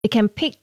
they can pick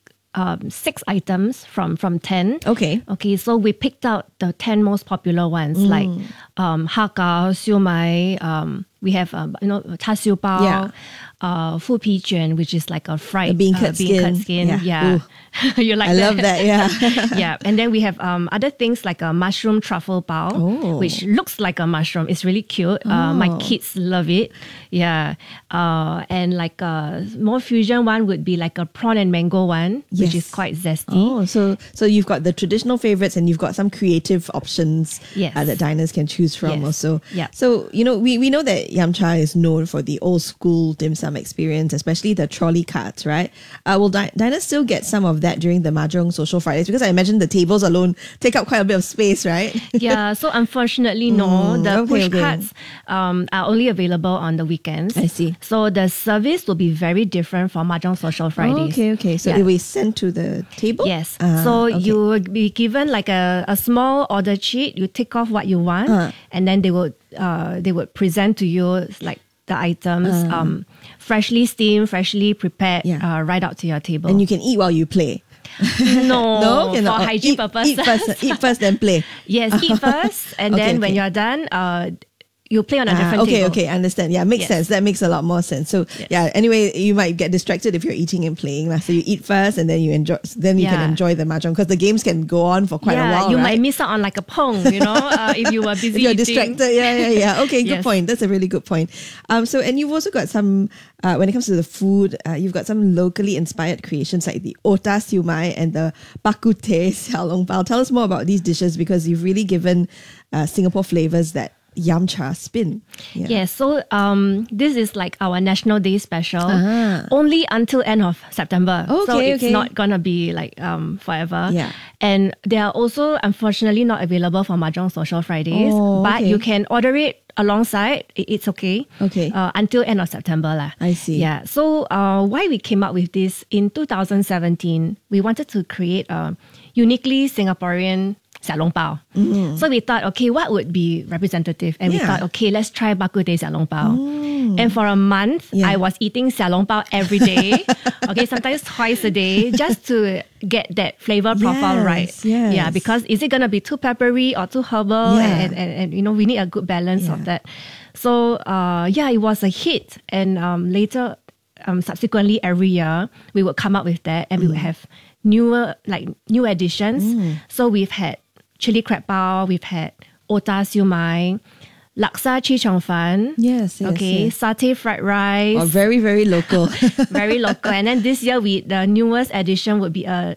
6 items from 10. Okay. Okay, so we picked out the 10 most popular ones like hakao, siu mai, we have char siu bao, fu pi juan, which is like a fried bean curd skin. Yeah. You like I that? love that, yeah. Yeah, and then we have other things like a mushroom truffle bao, which looks like a mushroom. It's really cute. My kids love it. Yeah. And like a more fusion one would be like a prawn and mango one, which is quite zesty. Oh, so you've got the traditional favorites and you've got some creative options that diners can choose from also. Yeah. So, we know that Yum Cha is known for the old school dim sum experience, especially the trolley carts, right? Will diners still get some of that during the Mahjong Social Fridays? Because I imagine the tables alone take up quite a bit of space, right? Yeah, so unfortunately, no. The push carts are only available on the weekends. I see. So the service will be very different from Mahjong Social Fridays. Okay. So it will be sent to the table? Yes. You will be given like a small order sheet. You tick off what you want, and then they would present to you like the items, freshly steamed, freshly prepared, right out to your table. And you can eat while you play. No, for hygiene purpose. Eat first, then play. Yes, eat first, and then when you're done, you play on a different table. Okay, I understand. Yeah, makes sense. That makes a lot more sense. So anyway, you might get distracted if you're eating and playing. So you eat first and then you enjoy. Then you can enjoy the mahjong because the games can go on for quite a while. You might miss out on like a pong, if you were busy. If you're eating. distracted, yeah. Okay, good point. That's a really good point. And you've also got some when it comes to the food, you've got some locally inspired creations like the Ota Siu Mai and the Bak Kut Teh Xiao Long Bao. Tell us more about these dishes because you've really given Singapore flavors that Yum Cha spin. So this is like our National Day special, only until end of September. So it's not gonna be like forever. Yeah. And they are also unfortunately not available for Mahjong Social Fridays, but you can order it alongside. It's okay. Until end of September lah. I see. Yeah. So why we came up with this in 2017? We wanted to create a uniquely Singaporean Xiao Long Bao. So we thought, what would be representative? And we thought, let's try Bak Kut Teh Xiao Long Bao. And for a month, I was eating Xiao Long Bao every day. Sometimes twice a day, just to get that flavor profile right. Yes. Yeah, because is it going to be too peppery or too herbal? And we need a good balance of that. So it was a hit. And later, subsequently every year, we would come up with that and we would have new additions. So we've had chili crab bao, we've had Ota Siu Mai, laksa chi chong fan. Yes. Satay fried rice. Oh, very, very local. Very local. And then this year, the newest addition would be a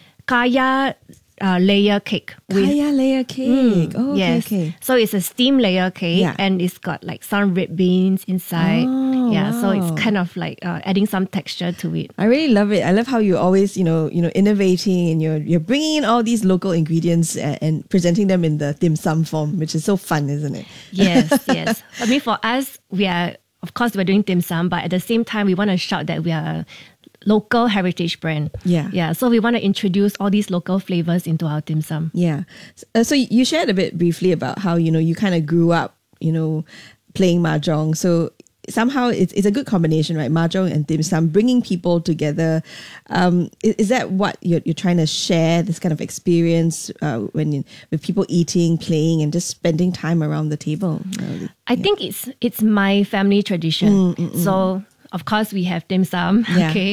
kaya layer cake. Kaya layer cake. Okay. So it's a steam layer cake and it's got like some red beans inside. So it's kind of like adding some texture to it. I really love it. I love how you always, innovating and you're bringing in all these local ingredients and presenting them in the dim sum form, which is so fun, isn't it? Yes. I mean, for us, of course, we're doing dim sum, but at the same time, we want to shout that we are local heritage brand. So we want to introduce all these local flavors into our dim sum. So you shared a bit briefly about how you kind of grew up playing mahjong. So somehow it's a good combination, right? Mahjong and dim sum, bringing people together. Is that what you're trying to share, this kind of experience with people eating, playing, and just spending time around the table? I think it's my family tradition. So of course, we have dim sum.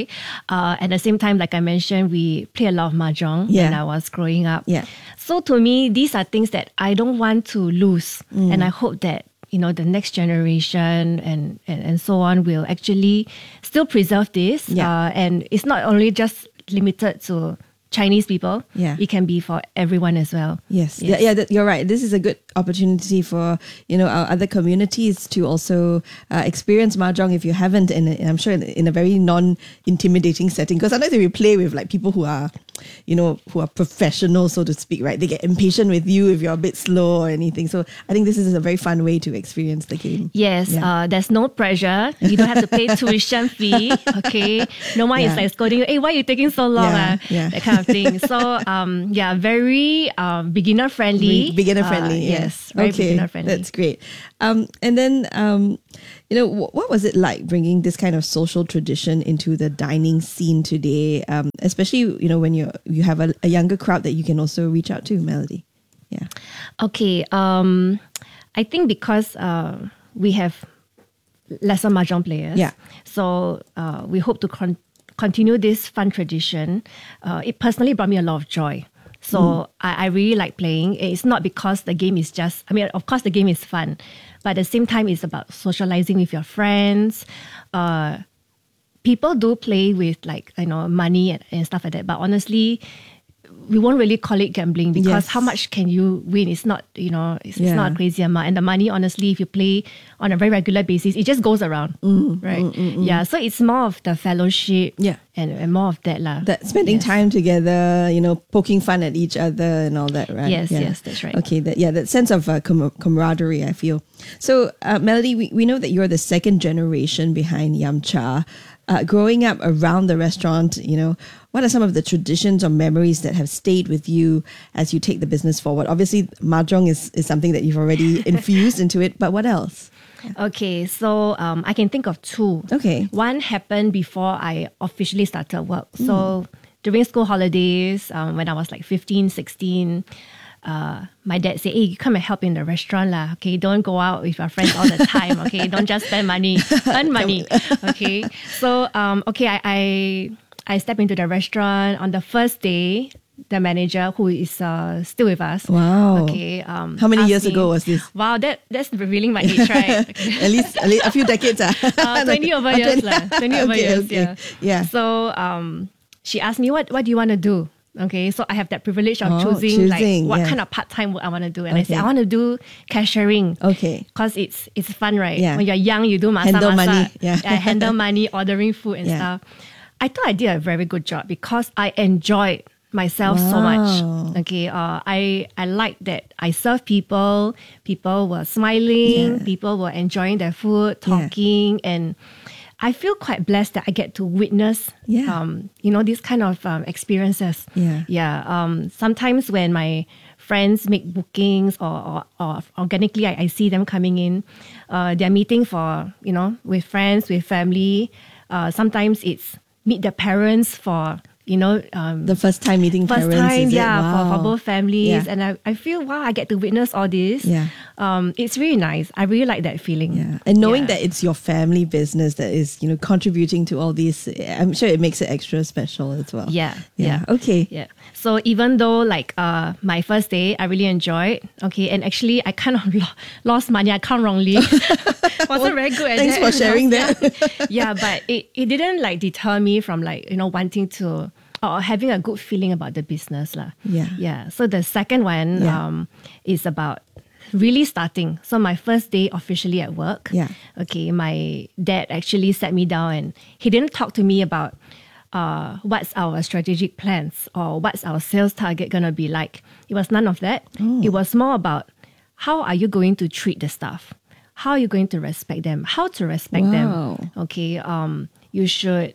At the same time, like I mentioned, we play a lot of mahjong when I was growing up. So to me, these are things that I don't want to lose. And I hope that the next generation and so on will actually still preserve this. And it's not only just limited to Chinese people. It can be for everyone as well. Yes. You're right. This is a good opportunity for our other communities to also experience mahjong if you haven't, and I'm sure in a very non-intimidating setting. Because sometimes we play with like people who are professionals, so to speak, right? They get impatient with you if you're a bit slow or anything. So I think this is a very fun way to experience the game. Yes. There's no pressure. You don't have to pay tuition fee. No one is like scolding you. Hey, why are you taking so long? That kind of thing. So very beginner friendly. Beginner friendly. Yes, very beginner friendly. That's great. And then what was it like bringing this kind of social tradition into the dining scene today? Especially, when you have a younger crowd that you can also reach out to, Melody. Yeah. Okay. I think because we have lesser mahjong players. Yeah. So we hope to continue this fun tradition. It personally brought me a lot of joy. So I really like playing. It's not because the game is of course the game is fun, but at the same time it's about socializing with your friends. People do play with money and stuff like that, but honestly, we won't really call it gambling because how much can you win? It's not, it's not a crazy amount. And the money, honestly, if you play on a very regular basis, it just goes around, right? Yeah, so it's more of the fellowship and more of that. That spending time together, poking fun at each other and all that, right? Yes, that's right. Okay, that sense of camaraderie, I feel. So, Melody, we know that you're the second generation behind Yum Cha. Growing up around the restaurant, what are some of the traditions or memories that have stayed with you as you take the business forward? Obviously, mahjong is something that you've already infused into it, but what else? Okay, so I can think of two. Okay. One happened before I officially started work. So during school holidays, when I was like 15, 16, my dad said, hey, come and help in the restaurant lah. Okay, don't go out with your friends all the time. Okay, don't just spend money, earn money. Okay, so I stepped into the restaurant on the first day. The manager, who is still with us. Wow. Okay. How many years ago was this? Wow, that's revealing my age, right? Okay. at least a few decades. 20 over years. 20 over years, okay. Yeah. So she asked me, what do you want to do? Okay, so I have that privilege of choosing like what kind of part-time work I want to do. And I said, I want to do cashiering. Okay. Because it's fun, right? Yeah. When you're young, you do handle money. Yeah. Handle money, ordering food and stuff. I thought I did a very good job because I enjoyed myself so much. Okay, I like that I serve people. People were smiling. People were enjoying their food, talking, and I feel quite blessed that I get to witness, these kind of experiences. Sometimes when my friends make bookings or organically, I see them coming in. They're meeting for, with friends, with family. Sometimes it's meet the parents for, the first time meeting parents. For both families. And I feel, I get to witness all this. It's really nice. I really like that feeling. And knowing that it's your family business that is, contributing to all these, I'm sure it makes it extra special as well. Okay. Yeah. So even though my first day, I really enjoyed. Okay. And actually I kind of lost money. I count wrongly. Wasn't very good at thanks that. For sharing that. But it didn't deter me from wanting to, or having a good feeling about the business. So the second one is about really starting. So my first day officially at work. Okay, my dad actually sat me down and he didn't talk to me about what's our strategic plans or what's our sales target going to be like. It was none of that. It was more about how are you going to treat the staff? How are you going to respect them? How to respect them? Okay, you should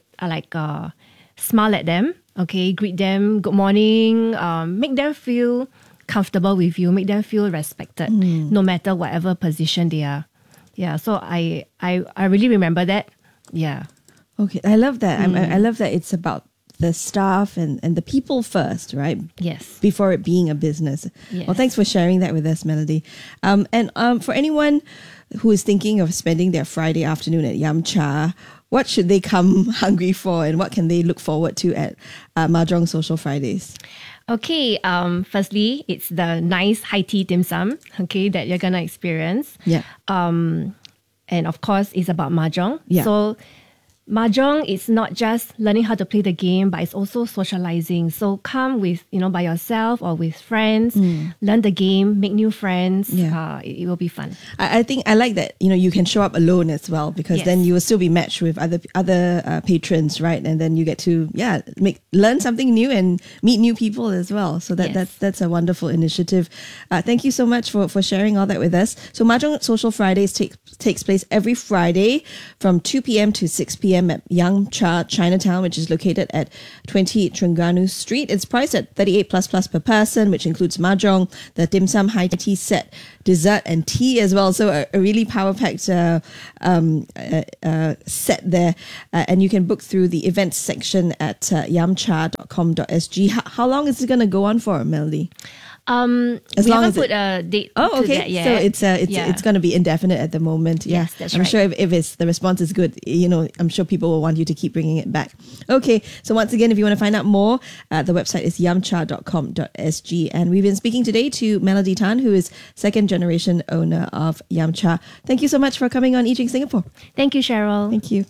smile at them. Okay, greet them, good morning, make them feel comfortable with you, make them feel respected, no matter whatever position they are. Yeah, so I really remember that. Yeah. Okay, I love that. I love that it's about the staff and the people first, right? Yes. Before it being a business. Yes. Well, thanks for sharing that with us, Melody. And for anyone who is thinking of spending their Friday afternoon at Yum Cha, what should they come hungry for and what can they look forward to at Mahjong Social Fridays? Okay, firstly, it's the nice high tea dim sum, okay, that you're going to experience. And of course, it's about Mahjong. So Mahjong is not just learning how to play the game, but it's also socializing. So come with, by yourself or with friends, learn the game, make new friends. It will be fun. I think I like that, you can show up alone as well because then you will still be matched with other patrons, right? And then you get to, learn something new and meet new people as well. So that's a wonderful initiative. Thank you so much for sharing all that with us. So Mahjong Social Fridays takes place every Friday from 2 p.m. to 6 p.m. p.m. at Yum Cha Chinatown, which is located at 20 Terengganu Street. It's priced at 38 plus per person, which includes mahjong, the dim sum high tea set, dessert and tea as well. So a really power-packed set there. And you can book through the events section at yumcha.com.sg. How long is it going to go on for, Melody? We haven't put a date. Oh, okay. To that yet. So it's going to be indefinite at the moment. Yeah. Yes, that's I'm right. sure if the response is good, I'm sure people will want you to keep bringing it back. Okay. So once again, if you want to find out more, the website is yumcha.com.sg. And we've been speaking today to Melody Tan, who is second generation owner of Yum Cha. Thank you so much for coming on Eating Singapore. Thank you, Cheryl. Thank you.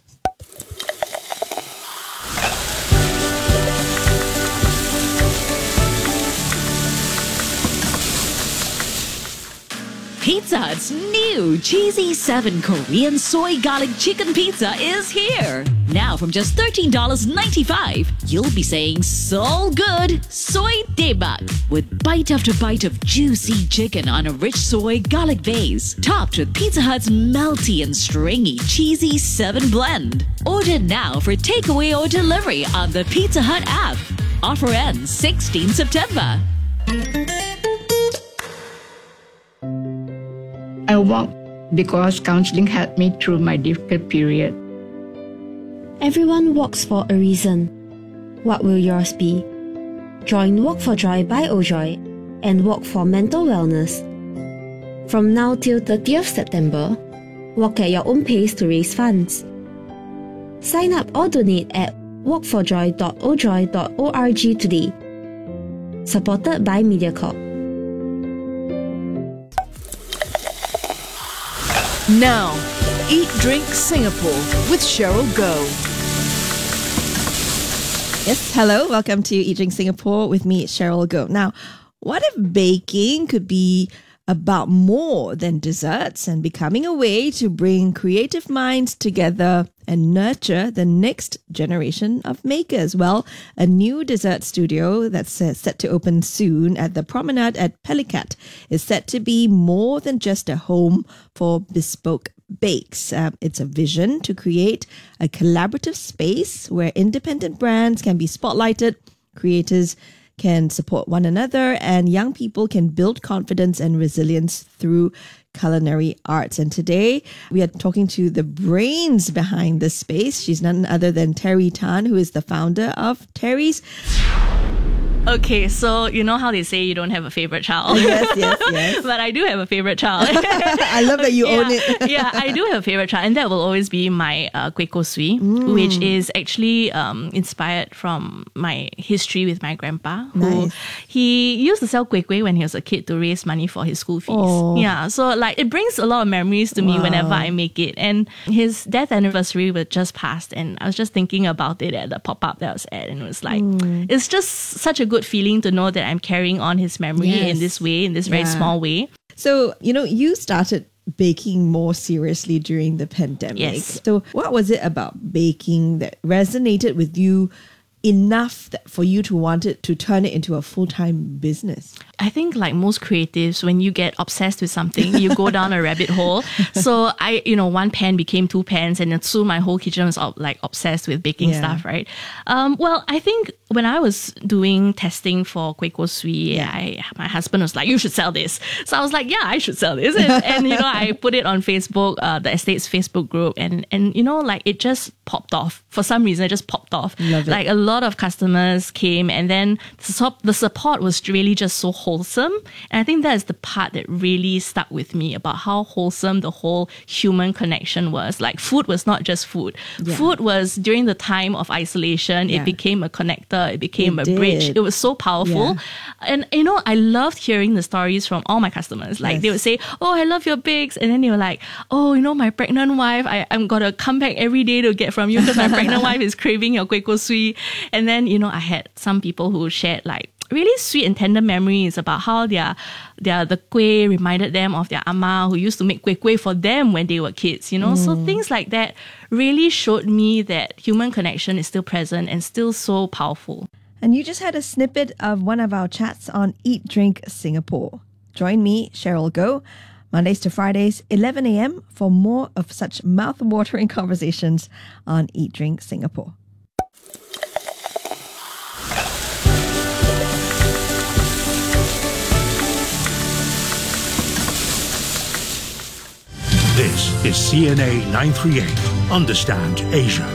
Pizza Hut's new Cheesy 7 Korean Soy Garlic Chicken Pizza is here. Now from just $13.95, you'll be saying so good, soy daebak, with bite after bite of juicy chicken on a rich soy garlic base, topped with Pizza Hut's melty and stringy Cheesy 7 blend. Order now for takeaway or delivery on the Pizza Hut app. Offer ends 16 September. I walked because counseling helped me through my difficult period. Everyone walks for a reason. What will yours be? Join Walk for Joy by Ojoy and walk for mental wellness. From now till 30th September, walk at your own pace to raise funds. Sign up or donate at walkforjoy.ojoy.org today. Supported by MediaCorp. Now, Eat Drink Singapore with Cheryl Goh. Yes, hello. Welcome to Eat Drink Singapore with me, Cheryl Goh. Now, what if baking could be about more than desserts and becoming a way to bring creative minds together and nurture the next generation of makers? Well, a new dessert studio that's set to open soon at the Promenade at Pelicat is set to be more than just a home for bespoke bakes. It's a vision to create a collaborative space where independent brands can be spotlighted, creators can support one another, and young people can build confidence and resilience through culinary arts. And today we are talking to the brains behind this space. She's none other than Terry Tan, who is the founder of Terry's. Okay, so you know how they say you don't have a favorite child? Yes. But I do have a favorite child. I love that you own it. Yeah, I do have a favorite child, and that will always be my Kueh Kosui, which is actually inspired from my history with my grandpa, who he used to sell kueh when he was a kid to raise money for his school fees. Oh. Yeah, so like it brings a lot of memories to me whenever I make it. And his death anniversary was just passed, and I was just thinking about it at the pop-up that I was at, and it was like, it's just such a good feeling to know that I'm carrying on his memory in this way, in this very small way. So, you started baking more seriously during the pandemic. Yes. So what was it about baking that resonated with you enough for you to want it to turn it into a full-time business? I think like most creatives, when you get obsessed with something, you go down a rabbit hole. So one pan became two pans, and then soon my whole kitchen was like obsessed with baking stuff, right? Well, I think when I was doing testing for Kueh Kosui, my husband was like, you should sell this. So I was like, yeah, I should sell this. And I put it on Facebook, the estate's Facebook group, and it just popped off. For some reason, it just popped off. Love it. Like a lot of customers came, and then the support was really just so wholesome. And I think that is the part that really stuck with me about how wholesome the whole human connection was. Like food was not just food. Yeah. Food was, during the time of isolation, it became a connector, it became a bridge. It was so powerful. Yeah. And I loved hearing the stories from all my customers. Like they would say, oh, I love your bakes. And then they were like, oh, my pregnant wife, I'm going to come back every day to get from you because my pregnant wife is craving your Kueh Kosui. And then, I had some people who shared like really sweet and tender memories about how the kueh reminded them of their amma who used to make kueh for them when they were kids, So things like that really showed me that human connection is still present and still so powerful. And you just had a snippet of one of our chats on Eat Drink Singapore. Join me, Cheryl Goh, Mondays to Fridays, 11 a.m. for more of such mouth-watering conversations on Eat Drink Singapore. This is CNA 938. Understand Asia.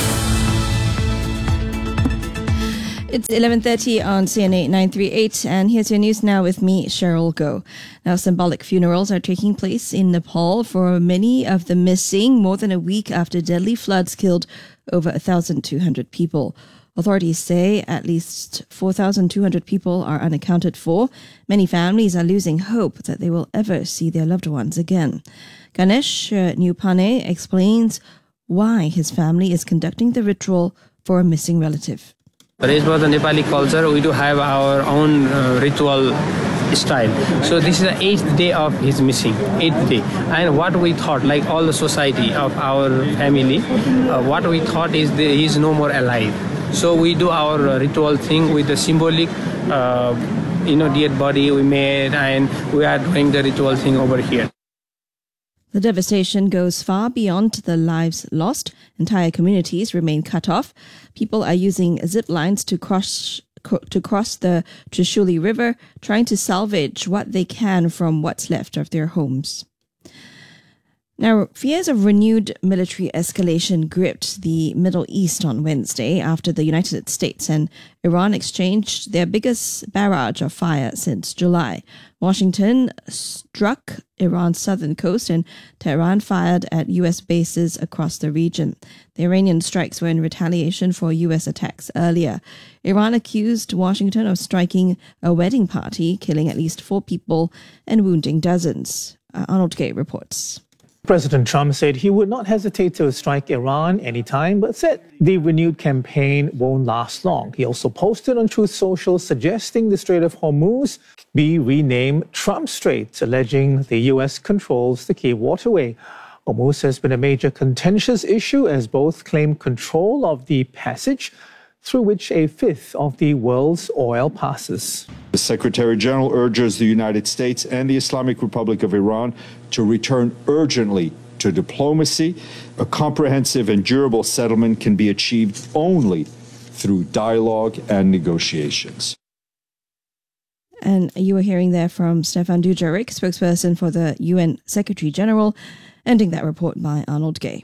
It's 11:30 on CNA 938, and here's your news now with me, Cheryl Goh. Now, symbolic funerals are taking place in Nepal for many of the missing more than a week after deadly floods killed over 1,200 people. Authorities say at least 4,200 people are unaccounted for. Many families are losing hope that they will ever see their loved ones again. Ganesh Nupane explains why his family is conducting the ritual for a missing relative. But as for the Nepali culture, we do have our own ritual style. So this is the 8th day of his missing, 8th day. And what we thought, like all the society of our family, what we thought is he is no more alive. So we do our ritual thing with the symbolic, dead body we made, and we are doing the ritual thing over here. The devastation goes far beyond the lives lost. Entire communities remain cut off. People are using zip lines to cross the Trishuli River, trying to salvage what they can from what's left of their homes. Now, fears of renewed military escalation gripped the Middle East on Wednesday after the United States and Iran exchanged their biggest barrage of fire since July. Washington struck Iran's southern coast and Tehran fired at U.S. bases across the region. The Iranian strikes were in retaliation for U.S. attacks earlier. Iran accused Washington of striking a wedding party, killing at least 4 people and wounding dozens. Arnold Gay reports. President Trump said he would not hesitate to strike Iran anytime, but said the renewed campaign won't last long. He also posted on Truth Social suggesting the Strait of Hormuz be renamed Trump Strait, alleging the U.S. controls the key waterway. Hormuz has been a major contentious issue as both claim control of the passage through which a fifth of the world's oil passes. The Secretary General urges the United States and the Islamic Republic of Iran to return urgently to diplomacy. A comprehensive and durable settlement can be achieved only through dialogue and negotiations. And you were hearing there from Stefan Dujarric, spokesperson for the UN Secretary General, ending that report by Arnold Gay.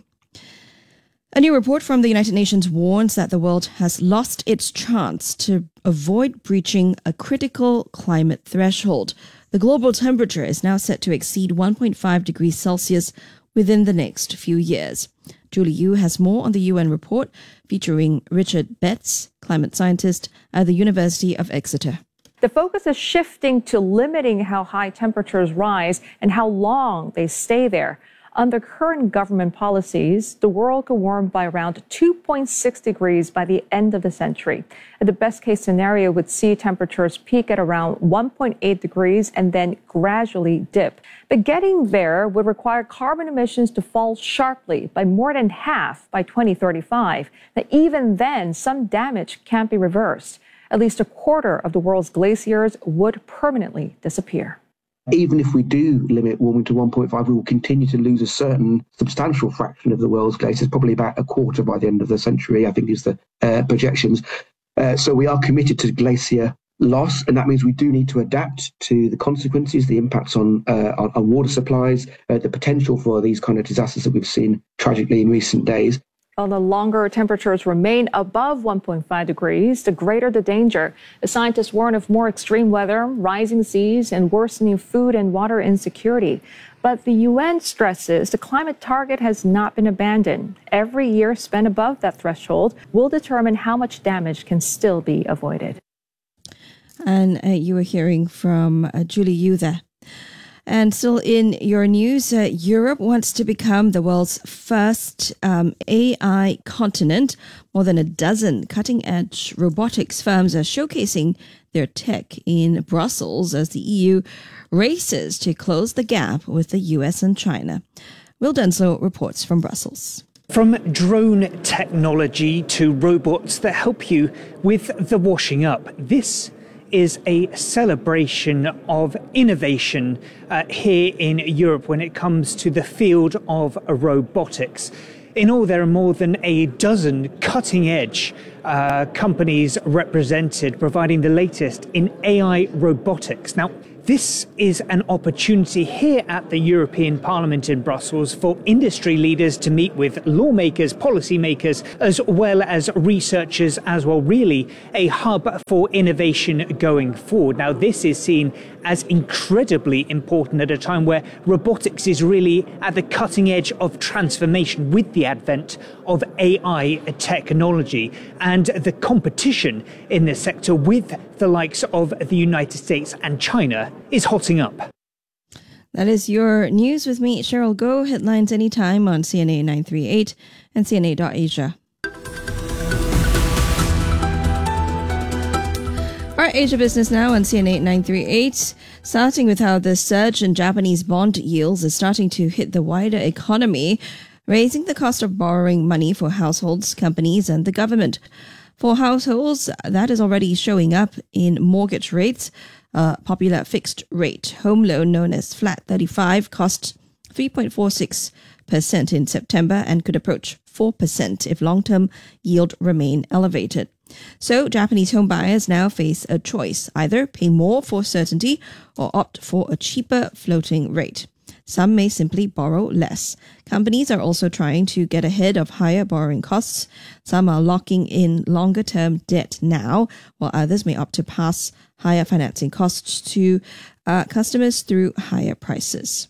A new report from the United Nations warns that the world has lost its chance to avoid breaching a critical climate threshold. The global temperature is now set to exceed 1.5 degrees Celsius within the next few years. Julie Yu has more on the UN report, featuring Richard Betts, climate scientist at the University of Exeter. The focus is shifting to limiting how high temperatures rise and how long they stay there. Under current government policies, the world could warm by around 2.6 degrees by the end of the century. The best-case scenario would see temperatures peak at around 1.8 degrees and then gradually dip. But getting there would require carbon emissions to fall sharply by more than half by 2035. Now, even then, some damage can't be reversed. At least a quarter of the world's glaciers would permanently disappear. Even if we do limit warming to 1.5, we will continue to lose a certain substantial fraction of the world's glaciers, probably about a quarter by the end of the century, I think is the projections. So we are committed to glacier loss, and that means we do need to adapt to the consequences, the impacts on water supplies, the potential for these kind of disasters that we've seen tragically in recent days. While the longer temperatures remain above 1.5 degrees, the greater the danger. The scientists warn of more extreme weather, rising seas, and worsening food and water insecurity. But the UN stresses the climate target has not been abandoned. Every year spent above that threshold will determine how much damage can still be avoided. And you were hearing from Julie Yu there. And still in your news, Europe wants to become the world's first AI continent. More than a dozen cutting-edge robotics firms are showcasing their tech in Brussels as the EU races to close the gap with the US and China. Will Denslow reports from Brussels. From drone technology to robots that help you with the washing up, this is a celebration of innovation here in Europe when it comes to the field of robotics. In all, there are more than a dozen cutting-edge companies represented, providing the latest in AI robotics. Now, this is an opportunity here at the European Parliament in Brussels for industry leaders to meet with lawmakers, policymakers, as well as researchers as well. Really a hub for innovation going forward. Now, this is seen as incredibly important at a time where robotics is really at the cutting edge of transformation with the advent of AI technology, and the competition in this sector with the likes of the United States and China is hotting up. That is your news with me, Cheryl Goh. Headlines anytime on CNA 938 and CNA.Asia. Our Asia Business now on CNA 938, starting with how the surge in Japanese bond yields is starting to hit the wider economy, raising the cost of borrowing money for households, companies and the government. For households, that is already showing up in mortgage rates. Popular fixed rate home loan known as Flat 35 cost 3.46% in September and could approach 4% if long-term yield remain elevated. So Japanese home buyers now face a choice, either pay more for certainty or opt for a cheaper floating rate. Some may simply borrow less. Companies are also trying to get ahead of higher borrowing costs. Some are locking in longer-term debt now, while others may opt to pass higher financing costs to customers through higher prices.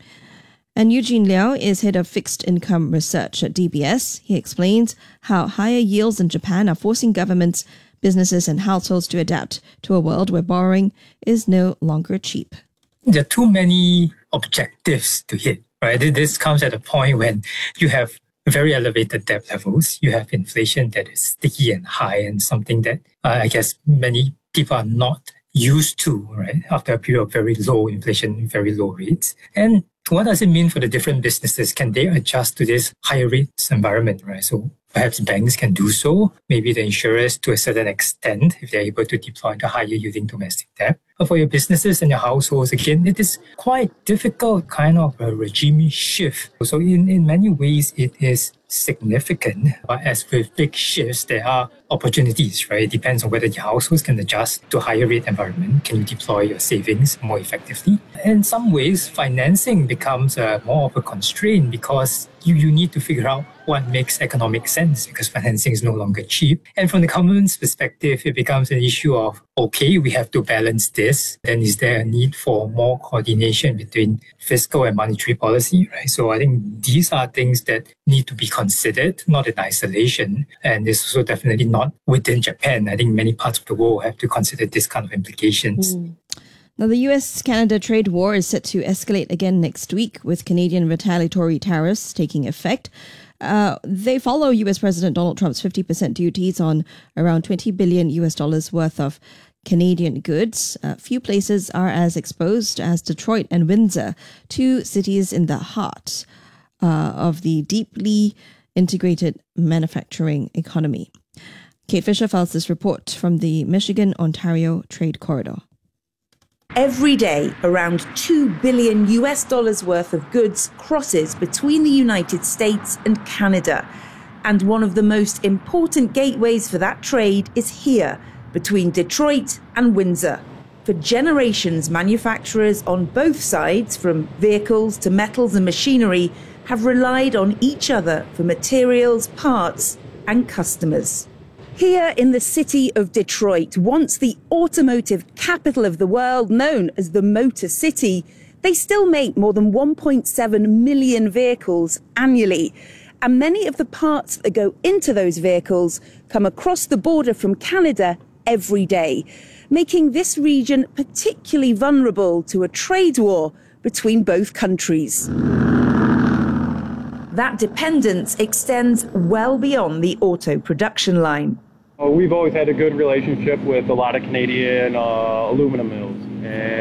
And Eugene Liao is head of fixed income research at DBS. He explains how higher yields in Japan are forcing governments, businesses and households to adapt to a world where borrowing is no longer cheap. There are too many objectives to hit, right? This comes at a point when you have very elevated debt levels, you have inflation that is sticky and high, and something that I guess many people are not used to, right? After a period of very low inflation, very low rates. And what does it mean for the different businesses? Can they adjust to this higher rates environment, right? So perhaps banks can do so, maybe the insurers to a certain extent, if they're able to deploy the higher yielding domestic debt. But for your businesses and your households, again, it is quite difficult kind of a regime shift. So in many ways, it is significant. But as with big shifts, there are opportunities, right? It depends on whether your households can adjust to a higher rate environment. Can you deploy your savings more effectively? In some ways, financing becomes more of a constraint because you need to figure out what makes economic sense because financing is no longer cheap. And from the government's perspective, it becomes an issue of, okay, we have to balance this. Then is there a need for more coordination between fiscal and monetary policy, right? So I think these are things that need to be considered, not in isolation. And it's also definitely not within Japan. I think many parts of the world have to consider this kind of implications. Now, the US-Canada trade war is set to escalate again next week with Canadian retaliatory tariffs taking effect. They follow US President Donald Trump's 50% duties on around $20 billion worth of Canadian goods. Few places are as exposed as Detroit and Windsor, two cities in the heart of the deeply integrated manufacturing economy. Kate Fisher files this report from the Michigan-Ontario Trade Corridor. Every day, around $2 billion worth of goods crosses between the United States and Canada. And one of the most important gateways for that trade is here, between Detroit and Windsor. For generations, manufacturers on both sides, from vehicles to metals and machinery, have relied on each other for materials, parts, and customers. Here in the city of Detroit, once the automotive capital of the world, known as the Motor City, they still make more than 1.7 million vehicles annually. And many of the parts that go into those vehicles come across the border from Canada every day, making this region particularly vulnerable to a trade war between both countries. That dependence extends well beyond the auto production line. We've always had a good relationship with a lot of Canadian aluminum mills,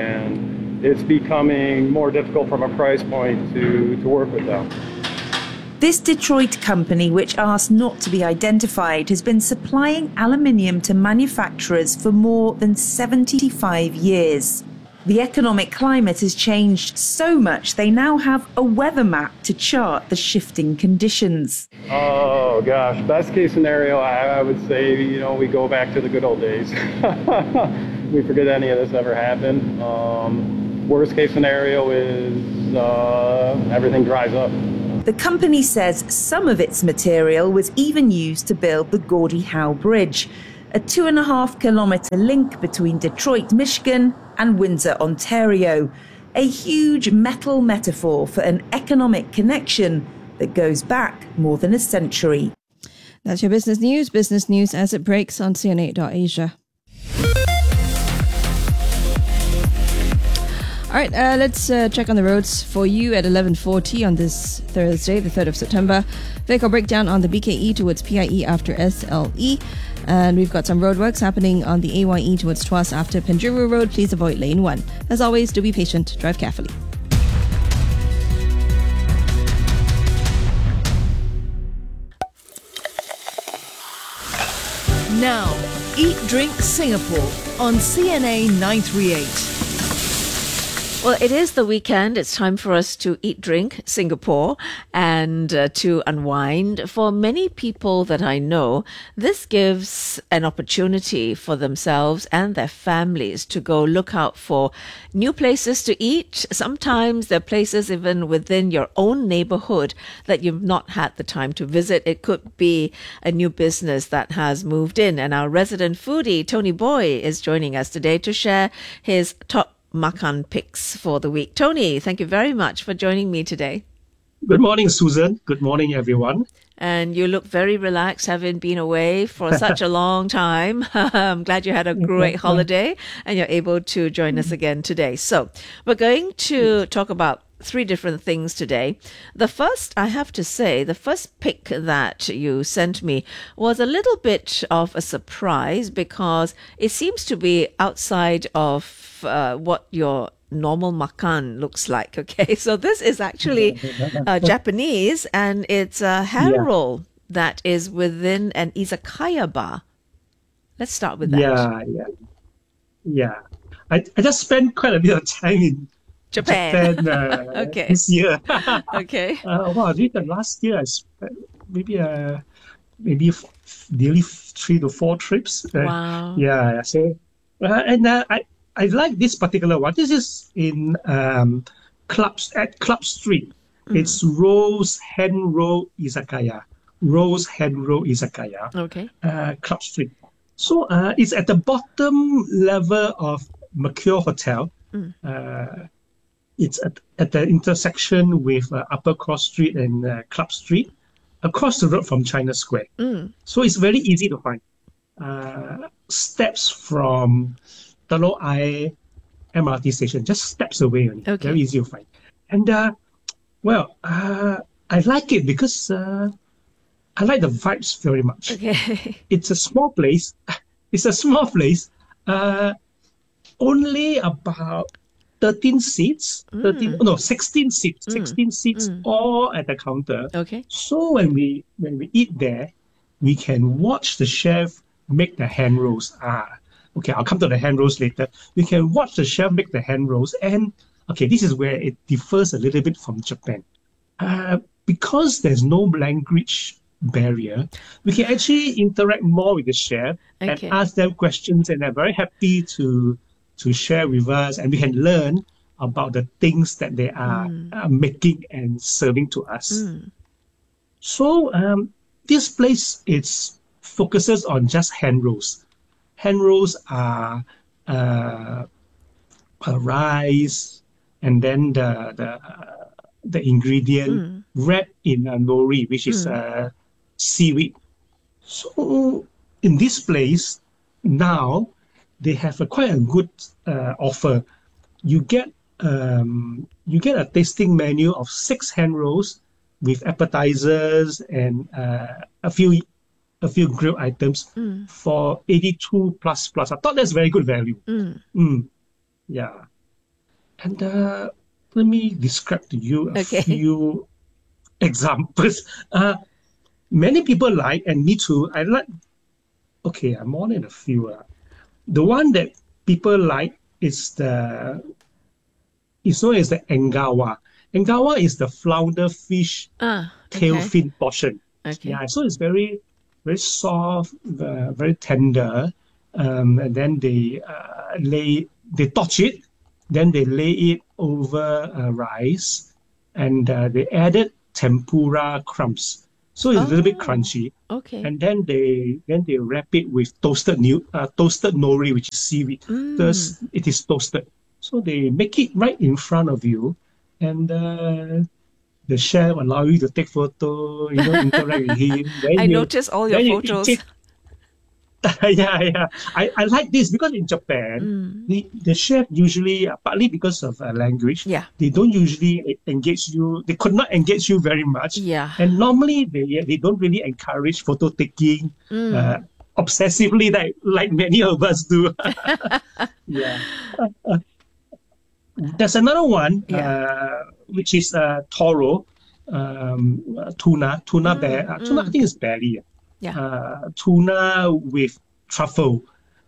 and it's becoming more difficult from a price point to work with them. This Detroit company, which asked not to be identified, has been supplying aluminium to manufacturers for more than 75 years. The economic climate has changed so much they now have a weather map to chart the shifting conditions. Oh gosh, best case scenario, I would say, we go back to the good old days. We forget any of this ever happened. Worst case scenario is everything dries up. The company says some of its material was even used to build the Gordie Howe Bridge, a 2.5-kilometre link between Detroit, Michigan and Windsor, Ontario, a huge metal metaphor for an economic connection that goes back more than a century. That's your business news as it breaks on CNA.Asia. All right, let's check on the roads for you at 11:40 on this Thursday, the 3rd of September. Vehicle breakdown on the BKE towards PIE after SLE. And we've got some roadworks happening on the AYE towards Tuas after Penjuru Road. Please avoid lane 1. As always, do be patient, drive carefully. Now, Eat Drink Singapore on CNA 938. Well, it is the weekend. It's time for us to eat, drink Singapore and to unwind. For many people that I know, this gives an opportunity for themselves and their families to go look out for new places to eat. Sometimes there are places even within your own neighborhood that you've not had the time to visit. It could be a new business that has moved in. And our resident foodie, Tony Boy, is joining us today to share his top makan picks for the week. Tony, thank you very much for joining me today. Good morning, Susan. Good morning, everyone. And you look very relaxed, having been away for such a long time. I'm glad you had a great holiday and you're able to join us again today. So we're going to talk about 3 different things today. The first, I have to say, the first pick that you sent me was a little bit of a surprise because it seems to be outside of what your normal makan looks like. Okay, so this is actually Japanese, and it's a hand roll that is within an izakaya bar. Let's start with that. Yeah. I just spent quite a bit of time in Japan okay. This year. Okay. During the last year, I spent maybe nearly 3 to 4 trips. Wow. Yeah. So, I like this particular one. This is in Club Street. It's Rose Hand Roll Izakaya. Okay. Club Street. So it's at the bottom level of Mercure Hotel. It's at the intersection with Upper Cross Street and Club Street, across the road from China Square. So it's very easy to find. Steps from Telok Ayer MRT station, just steps away only. Okay. Very easy to find. And I like it because I like the vibes very much. Okay. It's a small place. Only about 16 seats. 16 seats all at the counter. Okay. So when we eat there, we can watch the chef make the hand rolls. Okay, I'll come to the hand rolls later. We can watch the chef make the hand rolls, and okay, this is where it differs a little bit from Japan. Because there's no language barrier, we can actually interact more with the chef and ask them questions, and they're very happy to share with us, and we can learn about the things that they are making and serving to us. So this place focuses on just hand rolls. Hand rolls are rice and then the ingredient wrapped in a nori, which is seaweed. So in this place now, they have quite a good offer. You get a tasting menu of 6 hand rolls with appetizers and a few grilled items for 82 plus. I thought that's very good value. Yeah. And let me describe to you a few examples. Many people like, and me too, I like, okay, I'm more than a few. The one that people like is it's known as the engawa. Engawa is the flounder fish tail fin portion. Okay. Yeah, so it's very, very soft, very tender. And then they torch it, then they lay it over rice, and they added tempura crumbs. So it's a little bit crunchy. Okay. And then they wrap it with toasted nori, which is seaweed. Thus, it is toasted. So they make it right in front of you, and the chef allow you to take photo, interact with him. I noticed all your photos. Yeah. I like this because in Japan, the chef usually, partly because of language, they don't usually engage you. They could not engage you very much. Yeah. And normally they don't really encourage photo taking obsessively like many of us do. Yeah. There's another one, which is toro, tuna bear. Tuna, I think it's belly. Tuna with truffle.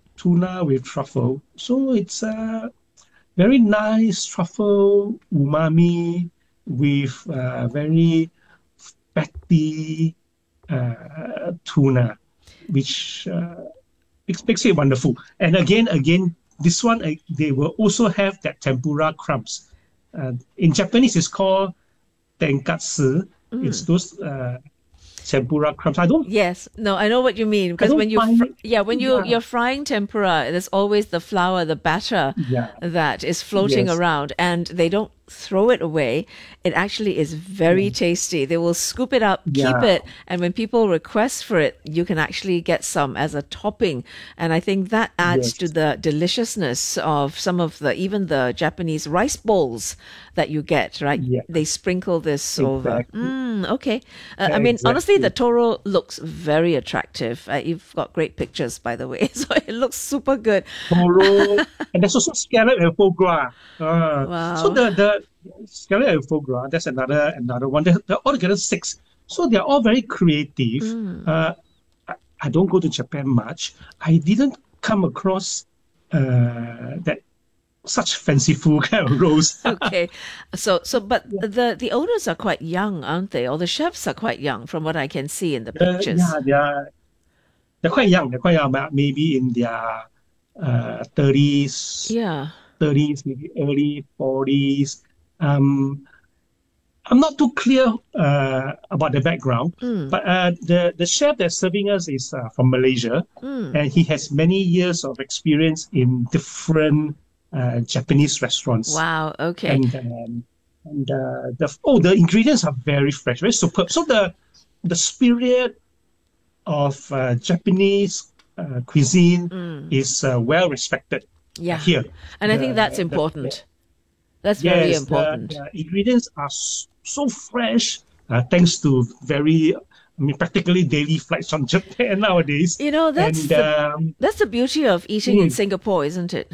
So it's very nice truffle umami with very fatty tuna, which makes it wonderful. And again, this one they will also have that tempura crumbs. In Japanese, it's called tenkatsu. It's those tempura crumbs. I know what you mean, because when you're frying tempura, there's always the flour, the batter that is floating around, and they don't throw it away. It actually is very tasty. They will scoop it up, keep it, and when people request for it, you can actually get some as a topping. And I think that adds to the deliciousness of some of even the Japanese rice bowls that you get, right? They sprinkle this over. Okay. I mean, honestly, the toro looks very attractive. You've got great pictures, by the way, so it looks super good. Toro, and there's also scallop and foie gras. Wow. So the scallop and foie gras, that's another one. They're altogether 6. So they're all very creative. I don't go to Japan much. I didn't come across that such fanciful kind of roast. Okay. But the owners are quite young, aren't they? Or the chefs are quite young from what I can see in the pictures. They're quite young. Maybe in their 30s. Yeah. 30s, maybe early 40s. I'm not too clear about the background, but the chef that's serving us is from Malaysia, and he has many years of experience in different Japanese restaurants. Wow. Okay. And the ingredients are very fresh, very superb. So the spirit of Japanese cuisine is well respected here. And I think that's important. That's very important. The ingredients are so fresh, thanks to practically daily flights from Japan nowadays. That's the beauty of eating in Singapore, isn't it?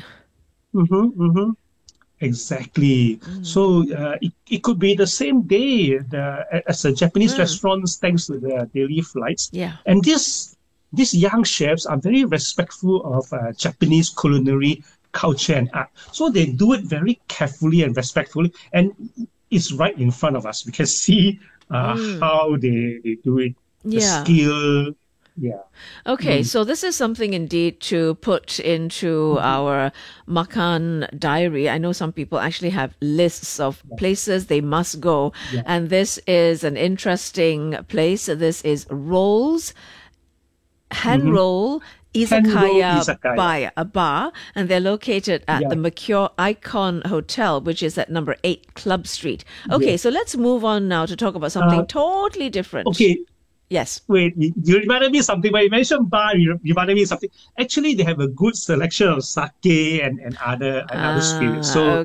Exactly. So it could be the same day as the Japanese restaurants, thanks to the daily flights. And these young chefs are very respectful of Japanese culinary culture and art. So they do it very carefully and respectfully, and it's right in front of us. We can see how they do it, the skill. Yeah. Okay, so this is something indeed to put into our Makan diary. I know some people actually have lists of places they must go, and this is an interesting place. This is Rolls, Hand Roll, Izakaya bar, and they're located at the Mercure Icon Hotel, which is at number 8 Club Street. Okay, so let's move on now to talk about something totally different. Okay. Yes. Wait, you reminded me of something. When you mentioned bar, you reminded me of something. Actually, they have a good selection of sake and other spirits. So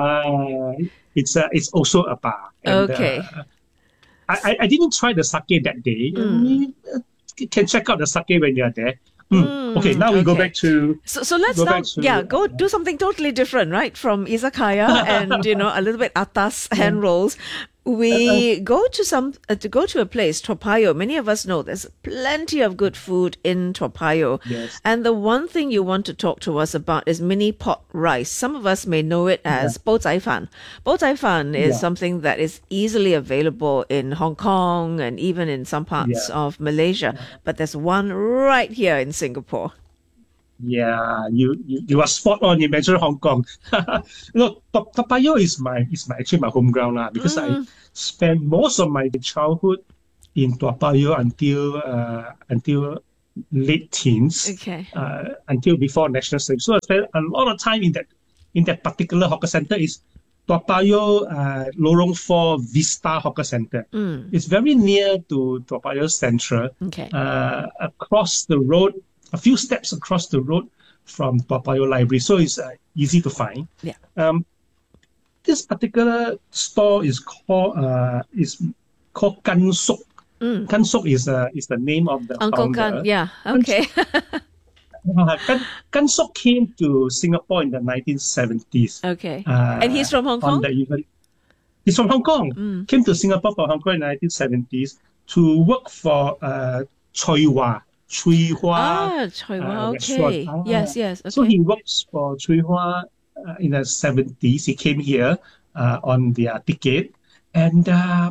it's also a bar. And, I didn't try the sake that day. You can check out the sake when you're there. Okay, now we go back to... So let's go do something totally different, right? From izakaya and, a little bit atas hand rolls. We go to a place, Toa Payoh. Many of us know there's plenty of good food in Toa Payoh. Yes. And the one thing you want to talk to us about is mini pot rice. Some of us may know it as bo zai fan. Bo zai fan is something that is easily available in Hong Kong and even in some parts of Malaysia. But there's one right here in Singapore. Yeah, you are spot on. You mentioned Hong Kong. Look, Toa Payoh is actually my home ground because I spent most of my childhood in Toa Payoh until late teens. Okay. Until before National Service. So I spent a lot of time in that particular hawker center. Is Toa Payoh Lorong 4 Vista Hawker Center. It's very near to Toa Payoh Central. Okay. Across the road. A few steps across the road from Toa Payoh Library, so it's easy to find. Yeah. This particular store is called Kan Sok. Kan Sok is the name of the Uncle founder. Kan, yeah, okay. Kan Sok came to Singapore in the 1970s. Okay. And he's from Hong Kong? He's from Hong Kong. Came to Singapore from Hong Kong in the 1970s to work for Choi Hua. Chui Hua. Choi Hua, okay. Yes. Okay. So he works for Chui Hua in the 70s. He came here on their ticket. And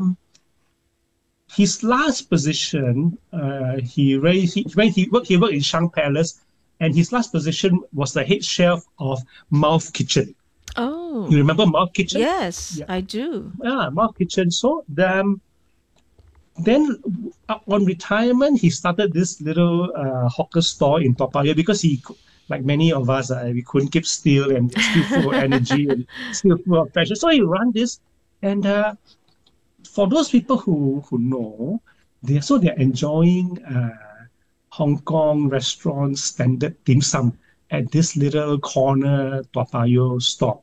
his last position, he worked in Shang Palace, and his last position was the head chef of Mouth Kitchen. Oh. You remember Mouth Kitchen? Yes, I do. Yeah, Mouth Kitchen. So then, on retirement, he started this little hawker store in Toa Payoh because he, like many of us, we couldn't keep still and still full of energy and still full of passion. So he ran this, and for those people who know, they're enjoying Hong Kong restaurant standard dim sum at this little corner Toa Payoh store.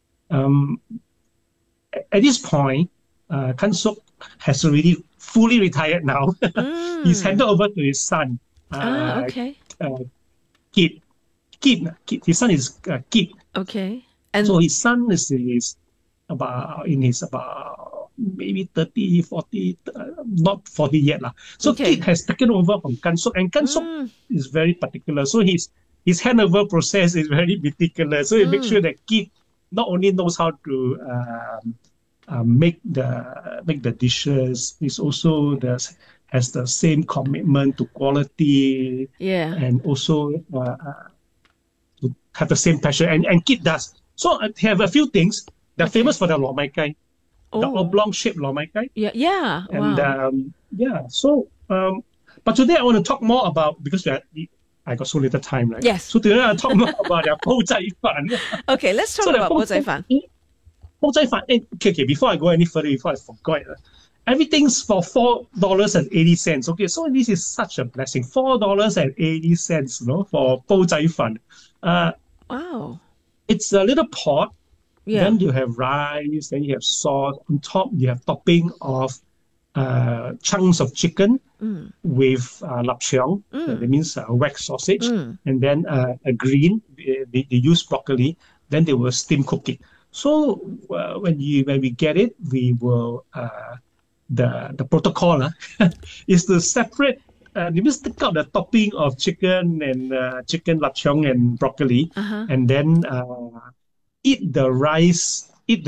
At this point, Kan Sok has already fully retired now. He's handed over to his son. Okay. Kit. His son is Kit. Okay. And so his son is about maybe 30, 40, not 40 yet. So Kit has taken over from Kan Sok, and Kan Sok is very particular. So his handover process is very meticulous. So he makes sure that Kit not only knows how to make the dishes, it also has the same commitment to quality, and also to have the same passion, and Kit does. So they have a few things. They're famous for the lor mai kai, the oblong shaped lor mai kai. Yeah. And so but today I want to talk more about, because I got so little time, right? Yes. So today I want to talk more about their bo zai fan. Okay, let's talk about bo zai fan. Bo zai fan. Okay, before I go any further, before I forgot, everything's for $4.80. Okay, so this is such a blessing. $4.80, for bo zai fan. Wow. It's a little pot. Yeah. Then you have rice, then you have sauce. On top, you have topping of chunks of chicken with lap cheong. That means wax sausage. And then a green, they use broccoli. Then they will steam cook it. So when we get it, we will the protocol is to separate. You just take out the topping of chicken and chicken lap cheong and broccoli, and then eat the rice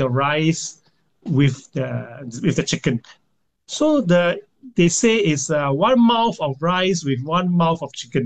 with the chicken. So they say it's 1 mouth of rice with 1 mouth of chicken.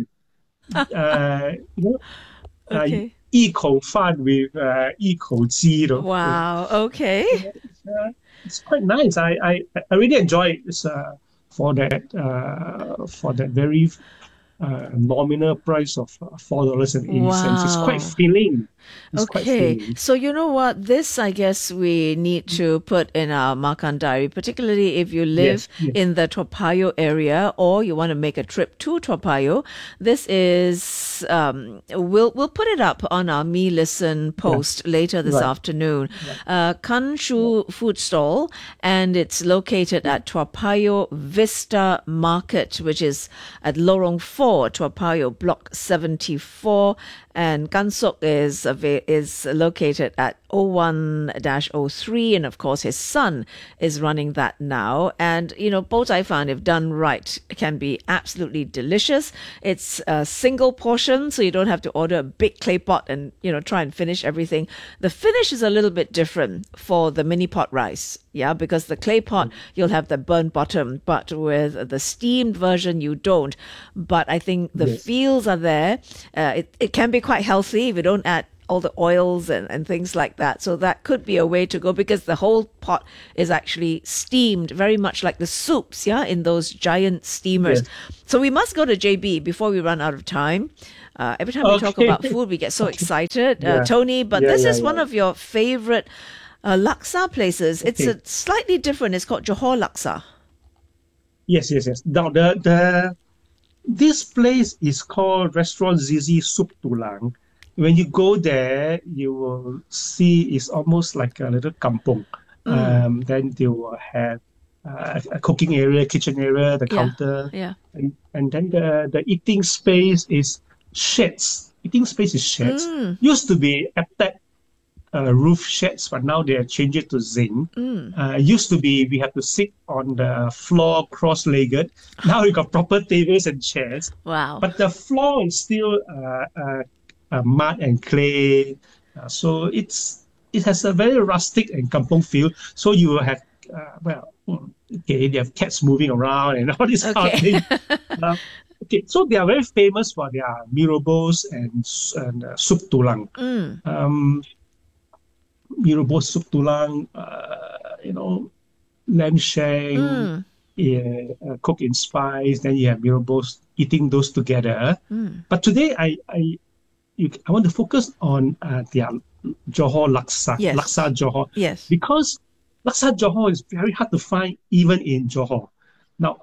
一口饭 with 一口鸡. Wow, okay. It's quite nice. I really enjoy it. It's, for that very nominal price of $4.80. Wow. It's quite filling. So you know what? This, I guess, we need to put in our Makan Diary, particularly if you live in the Toa Payoh area or you want to make a trip to Toa Payoh. This is, we'll put it up on our Me Listen post later this afternoon. Kan Shu Food Stall, and it's located at Toa Payoh Vista Market, which is at Lorong 4, Toa Payoh, Block 74. And Kan Sok is is located at 01-03, and of course his son is running that now. And bo cai fan, if done right, can be absolutely delicious. It's a single portion, so you don't have to order a big clay pot and try and finish everything. The finish is a little bit different for the mini pot rice, because the clay pot you'll have the burnt bottom, but with the steamed version you don't. But I think the feels are there. It can be quite healthy if you don't add all the oils and things like that. So that could be a way to go, because the whole pot is actually steamed, very much like the soups, in those giant steamers. Yes. So we must go to JB before we run out of time. Every time we talk about food, we get so excited, Tony. But this is one of your favorite laksa places. It's a slightly different. It's called Johor Laksa. Yes. Now this place is called Restaurant Zizi Soup Tulang. When you go there, you will see it's almost like a little kampong. Then they will have a cooking area, kitchen area, the counter. Yeah. And then the eating space is sheds. Used to be APTEC roof sheds, but now they have changed it to zinc. Used to be we have to sit on the floor cross-legged. Now we got proper tables and chairs. Wow. But the floor is still mud and clay, so it has a very rustic and kampong feel. So you will have they have cats moving around and all this kind of thing. So they are very famous for their mee rebus and soup tulang. Mee rebus, soup tulang, lamb shank, cooked in spice. Then you have mee rebus, eating those together. But today I want to focus on their Johor Laksa, Laksa Johor. Yes. Because Laksa Johor is very hard to find even in Johor. Now,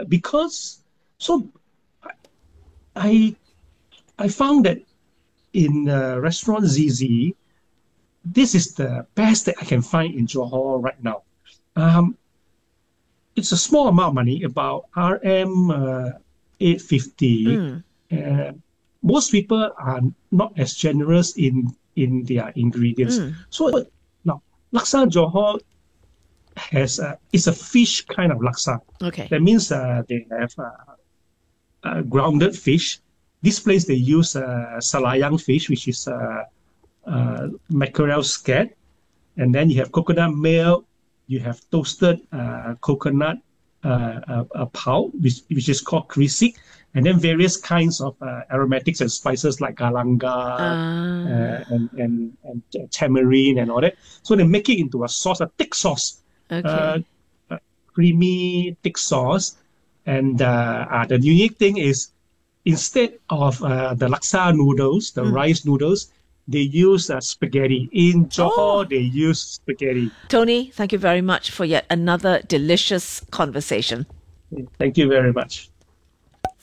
I found that in Restaurant Zizi, this is the best that I can find in Johor right now. It's a small amount of money, about RM 850. Most people are not as generous in their ingredients. So now, Laksa Johor it's a fish kind of laksa. Okay. That means they have grounded fish. This place they use salayang fish, which is mackerel scat. And then you have coconut milk. You have toasted coconut pulp, which is called krisik. And then various kinds of aromatics and spices like galanga and tamarind and all that. So they make it into a sauce, a thick sauce, creamy thick sauce. And the unique thing is, instead of the laksa noodles, the rice noodles, they use spaghetti. In Johor, they use spaghetti. Tony, thank you very much for yet another delicious conversation. Thank you very much.